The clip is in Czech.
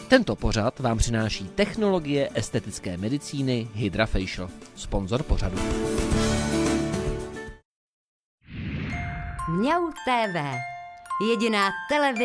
Tento pořad vám přináší technologie estetické medicíny HydraFacial, sponzor pořadu. Mňau TV, jediná televize